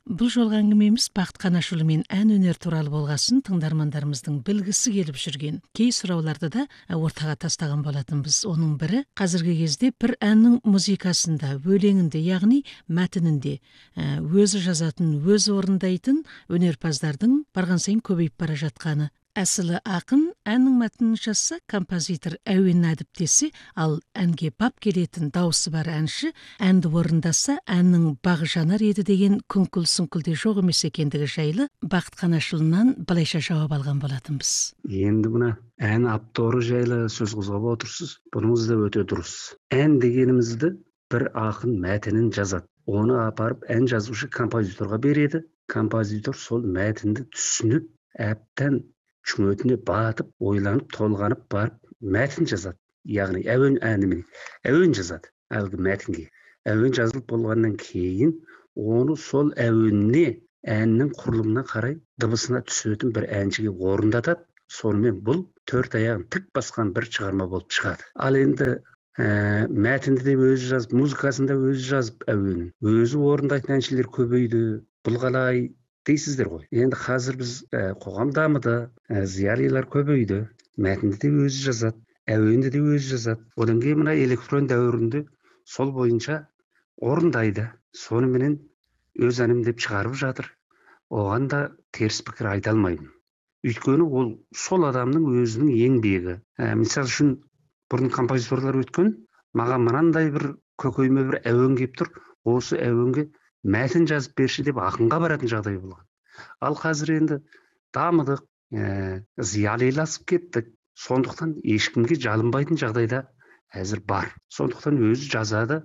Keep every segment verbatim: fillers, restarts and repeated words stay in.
Бұл жолғы әңгімеміз Бақыт Қанашұлы мен ән өнер туралы болғасын тыңдармандарымыздың білгісі келіп жүрген кей сұрауларды да ортаға тастаған болатынбыз. Оның бірі қазіргі кезде бір әннің музыкасында, өлеңінде, яғни мәтінінде өзі жазатын, өзі орындайтын өнерпаздардың барған сайын көбейіп бара жатқаны. Әсілі ақын әннің мәтінін жазса, композитор әуен әдіптесе, ал әнге бап келетін дауысы бар әнші әнді орындаса, әннің бағы жанар еді деген күңкіл-сүңкілде жоқ емес екендігі жайлы Бақыт Қанашұлынан былайша жауап алған болатынбыз. Енді мына ән авторы жайлы сөз қозғап отырсыз. Бұныңыз да өте дұрыс. Ән дегенімізді бір ақын мәтінін жазады. Оны апарып ән жазушы композиторға береді. Композитор сол мәтінді түсініп, әбден шүңетіне батып, ойланып, толғанып барып мәтін жазады. Яғни әуен әнімен әуен жазады әлгі мәтінге. Әуен жазылып болғаннан кейін оны сол әуеніне, әннің құрылымына қарай дыбысына түсетін бір әншіге орындатады. Сонымен бұл төрт аяғын тік басқан бір шығарма болып шығады. Ал енді ә, мәтінді де өзі жазып, музыкасын да өзі жазып әуенін, өзі орындайтын әншілер көбейді. Бұл қалай дейсіздер ғой. Енді қазір біз ә, қоғам дамыды, ә, зиялылар көбейді, мәтінді де өзі жазады, әуенді де өзі жазады. Одан кейін мына электрон дәуірінде сол бойынша орындайды. Соныменен өз әнім деп шығарып жатыр. Оған да теріс пікір айта алмаймын. Өйткені ол сол адамның өзінің еңбегі. Ә, мысал үшін бұрын композиторлар өткен, маған мынандай бір көкейме бір әуен келіп тұр, осы әуенге мәтін жазып берші деп ақынға баратын жағдай болған. Ал қазір енді дамыдық, ә, зиялиласып кеттік. Сондықтан ешкімге жалынбайтын жағдайда әзір бар. Сондықтан өзі жазады,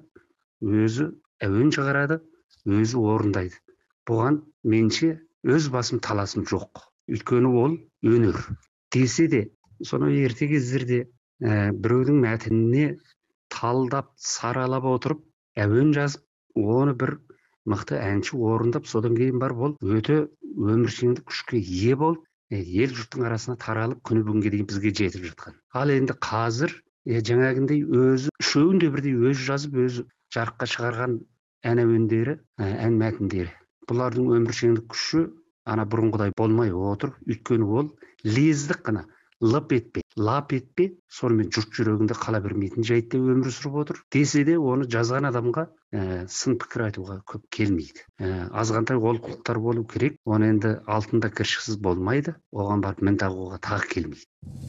өзі әуен шығарады, өзі орындайды. Бұған менше өз басым таласым жоқ. Өйткені ол өнер. Десе де, соны ерте кездерде ә, біреудің мәтініне талдап, саралап отырып, әуен жазып, оны бір мықты әнші орындап, содан кейін бар бол, өте өміршеңдік күшке ие болып, ел жұрттың арасына таралып, күні бүгінге дейін бізге жетіп жатқан. Ал енді қазір е, жаңағындай өзі, үшеуін де бірдей өзі жазып, өзі жарыққа шығарған ән әуендері, ән мәтіндері. Бұлардың өміршеңдік күші ана бұрынғыдай болмай отыр. Өйткені ол лездік қана, лып етпе, лап етпе, сонымен жұрт жүрегінде қала бермейтін жайтта өмір сүріп отыр. Десе де оны жазған адамға ә, сын пікір айтуға көп келмейді. Ә, азғантай олқылықтар болу керек. Оны енді алтында кіршіксіз болмайды. Оған барып мін тағуға тағы келмейді.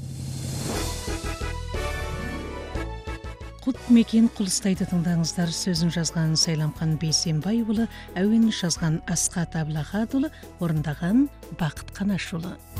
Құт мекен құлыстайды тыңдаңыздар. Сөзін жазған Сайламхан Бейсенбайұлы, әуенін жазған Асқат Әблахатұлы, орындаған Бақыт Қанашұлы.